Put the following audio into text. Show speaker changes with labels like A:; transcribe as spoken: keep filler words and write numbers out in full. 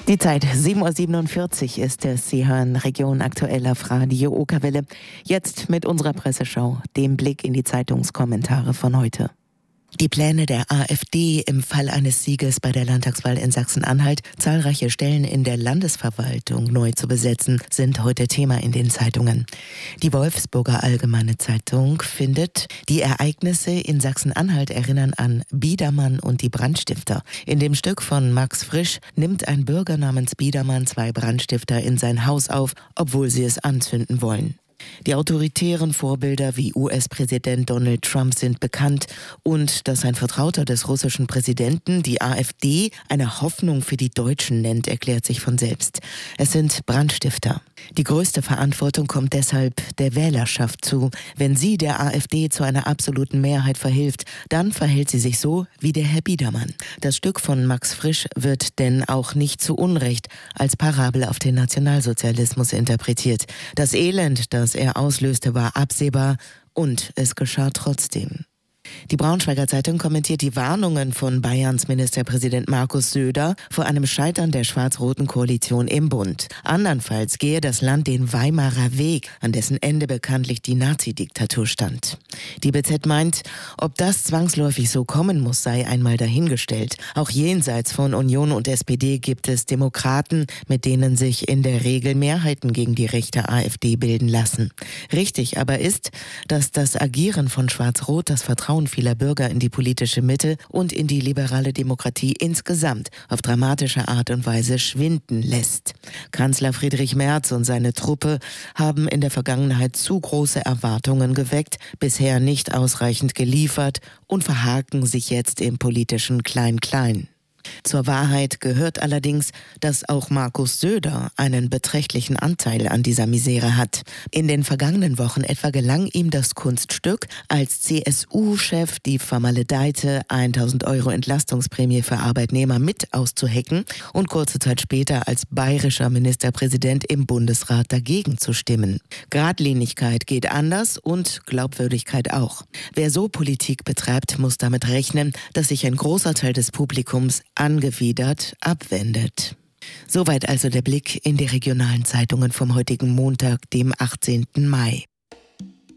A: Die Zeit, sieben Uhr siebenundvierzig ist es. Sie hören Region aktuell auf Radio Okerwelle. Jetzt mit unserer Presseschau, dem Blick in die Zeitungskommentare von heute. Die Pläne der AfD im Fall eines Sieges bei der Landtagswahl in Sachsen-Anhalt, zahlreiche Stellen in der Landesverwaltung neu zu besetzen, sind heute Thema in den Zeitungen. Die Wolfsburger Allgemeine Zeitung findet, die Ereignisse in Sachsen-Anhalt erinnern an Biedermann und die Brandstifter. In dem Stück von Max Frisch nimmt ein Bürger namens Biedermann zwei Brandstifter in sein Haus auf, obwohl sie es anzünden wollen. Die autoritären Vorbilder wie U S-Präsident Donald Trump sind bekannt und dass ein Vertrauter des russischen Präsidenten die AfD eine Hoffnung für die Deutschen nennt, erklärt sich von selbst. Es sind Brandstifter. Die größte Verantwortung kommt deshalb der Wählerschaft zu. Wenn sie der AfD zu einer absoluten Mehrheit verhilft, dann verhält sie sich so wie der Herr Biedermann. Das Stück von Max Frisch wird denn auch nicht zu Unrecht als Parabel auf den Nationalsozialismus interpretiert. Das Elend, das er auslöste, war absehbar und es geschah trotzdem. Die Braunschweiger Zeitung kommentiert die Warnungen von Bayerns Ministerpräsident Markus Söder vor einem Scheitern der schwarz-roten Koalition im Bund. Andernfalls gehe das Land den Weimarer Weg, an dessen Ende bekanntlich die Nazi-Diktatur stand. Die B Z meint, ob das zwangsläufig so kommen muss, sei einmal dahingestellt. Auch jenseits von Union und S P D gibt es Demokraten, mit denen sich in der Regel Mehrheiten gegen die rechte AfD bilden lassen. Richtig aber ist, dass das Agieren von Schwarz-Rot das Vertrauen vieler Bürger in die politische Mitte und in die liberale Demokratie insgesamt auf dramatische Art und Weise schwinden lässt. Kanzler Friedrich Merz und seine Truppe haben in der Vergangenheit zu große Erwartungen geweckt, bisher nicht ausreichend geliefert und verhaken sich jetzt im politischen Klein-Klein. Zur Wahrheit gehört allerdings, dass auch Markus Söder einen beträchtlichen Anteil an dieser Misere hat. In den vergangenen Wochen etwa gelang ihm das Kunststück, als C S U-Chef die vermaledeite tausend Euro Entlastungsprämie für Arbeitnehmer mit auszuhecken und kurze Zeit später als bayerischer Ministerpräsident im Bundesrat dagegen zu stimmen. Geradlinigkeit geht anders und Glaubwürdigkeit auch. Wer so Politik betreibt, muss damit rechnen, dass sich ein großer Teil des Publikums angewidert abwendet. Soweit also der Blick in die regionalen Zeitungen vom heutigen Montag, dem achtzehnten Mai.